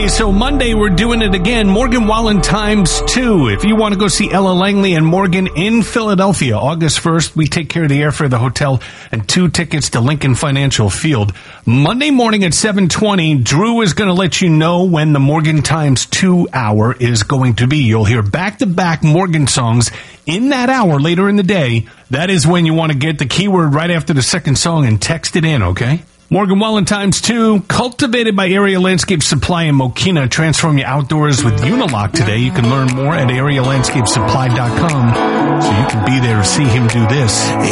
Okay, so Monday we're doing it again. Morgan Wallen times 2. If you want to go see Ella Langley and Morgan in Philadelphia, August 1st, we take care of the airfare, the hotel, and 2 tickets to Lincoln Financial Field. Monday morning at 7:20, Drew is going to let you know when the Morgan times 2 hour is going to be. You'll hear back-to-back Morgan songs in that hour later in the day. That is when you want to get the keyword right after the second song and text it in, okay? Morgan Wallen times 2, cultivated by Area Landscape Supply in Mokina. Transform your outdoors with Unilock today. You can learn more at arealandscapesupply.com so you can be there to see him do this.